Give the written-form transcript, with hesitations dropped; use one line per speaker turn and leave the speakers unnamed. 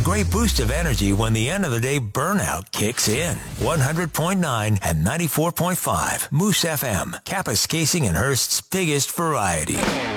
great boost of energy when the end of the day burnout kicks in. 100.9 and 94.5 Moose FM, Kappas Casing and Hurst's biggest variety.